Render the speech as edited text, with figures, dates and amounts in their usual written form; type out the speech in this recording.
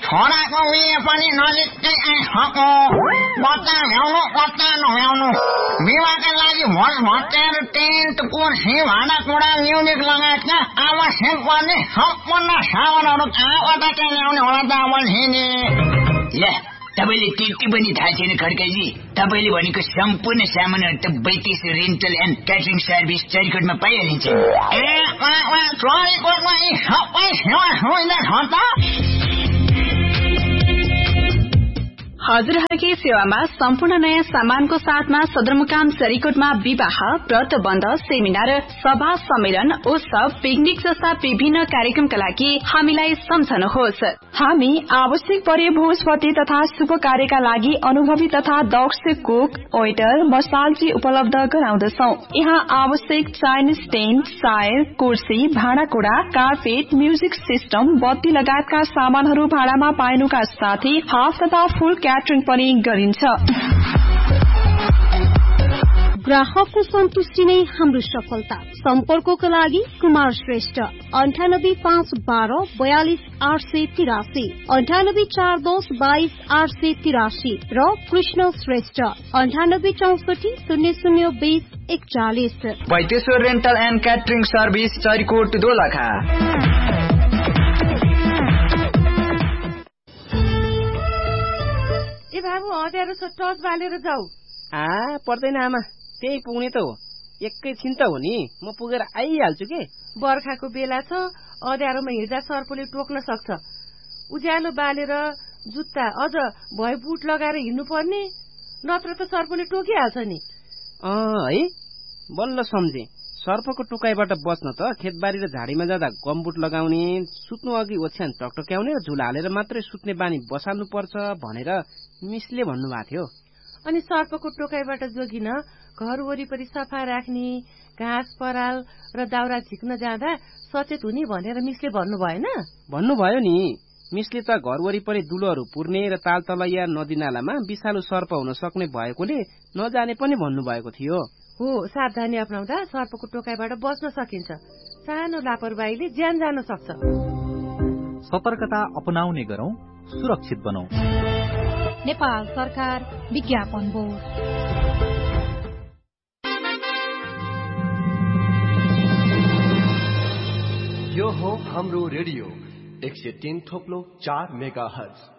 छोराको बिहे पनि नजिकै आइसक्यो। बच्चा ल्याउनु बच्चा नल्याउनु, विवाहका लागि भोज भट्टाएर टेन्ट कुर्सी भाँडाकुँडा म्युजिक लगायतका आवश्यक पर्ने सम्पूर्ण सामानहरू कहाँबाट चाहिँ ल्याउने होला त बल्छिनी? ल तपाईले त्यति पनि थाहा छैन खड्काजी? तपाईले भनेको सम्पूर्ण सामानहरू त 32 रेन्टल एन्ड क्याटरिङ सर्भिस चरीकोटमा पाइहालिन्छ। चरीकोटमा यी सबै सेवा सुविधा छ त? हजुरहरूकै सेवामा सम्पूर्ण नयाँ सामानको साथमा सदरमुकाम चरीकोटमा विवाह, व्रत बन्ध, सेमिनार, सभा, सम्मेलन, उत्सव, पिकनिक जस्ता विभिन्न कार्यक्रमका लागि हामीलाई सम्झनुहोस्। हामी आवश्यक परे भोजपति तथा शुभ कार्यका लागि अनुभवी तथा दक्ष कुक, वेटर, मसालजी उपलब्ध गराउँदछौ। यहाँ आवश्यक चाइनिज टेन्ट, चायर, कुर्सी, भाँडाकुँडा, कार्पेट, म्युजिक सिस्टम, बत्ती लगायतका सामानहरू भाडामा पाइनुका साथै हाफ तथा फुल क्याटरिङ पनि गरिन्छ। ग्राहकको सन्तुष्टि नै हाम्रो सफलता। सम्पर्कको लागि कुमार श्रेष्ठ 985112 42883, 9842 22883 र Krishna Shrestha 9864 0020 41। वैदेश्वर rental and catering service Charikot Dolakha. ए बाबु अँध्यारो छ, टर्च बालेर जाऊ। पर्दैन आमा, त्यही पुग्ने त हो। एकैछिन त हो नि, म पुगेर आइहाल्छु के। बर्खाको बेला छ, अँध्यारोमा हिँड्दा सर्पले टोक्न सक्छ। उज्यालो बालेर जुत्ता अझ भए बुट लगाएर हिँड्नु पर्ने, नत्र त सर्पले टोकिहाल्छ नि। है बल्ल सम्झे। सर्पको टोकाइबाट बच्न त खेतबारी र झाडीमा जाँदा गमबुट लगाउने, सुत्नु अघि ओछ्यान टकटक्याउने र झुला हालेर मात्रै सुत्ने बानी बसाल्नु पर्छ भनेर मिसले भन्नुभएको थियो। अनि सर्पको टोकाइबाट जोगिन घर वरिपरि सफा राख्ने, घाँस पराल र दाउरा झिक्न जाँदा सचेत हुने भनेर मिसले भन्नु भएन? भन्नुभयो नि। मिसले त घर वरिपरि दुलोहरू पुर्ने र तालतलैया नदीनालामा विषालु सर्प हुन सक्ने भएकोले नजाने पनि भन्नुभएको थियो। हो, सावधानी अपनाउँदा सर्पको टोकाइबाट बच्न सकिन्छ। सानो लापरवाहीले ज्यान जान सक्छ। सतर्कता अपनाउने गरौं, सुरक्षित बनौं। नेपाल सरकार विज्ञापन बोर्ड। यो हो हाम्रो रेडियो 103.4 मेगाहर्ज।